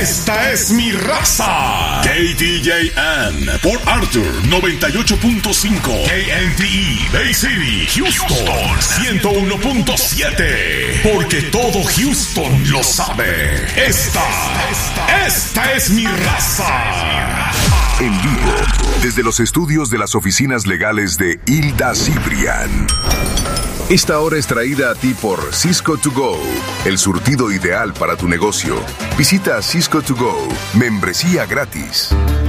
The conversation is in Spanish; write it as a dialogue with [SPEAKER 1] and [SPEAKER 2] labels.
[SPEAKER 1] Esta es mi raza. KTJN, Port Arthur 98.5. KNTE, Bay City, Houston 101.7. Porque todo Houston lo sabe. Esta es mi raza.
[SPEAKER 2] En vivo, desde los estudios de las oficinas legales de Hilda Cibrián. Esta hora es traída a ti por Cisco To Go, el surtido ideal para tu negocio. Visita Cisco To Go, membresía gratis.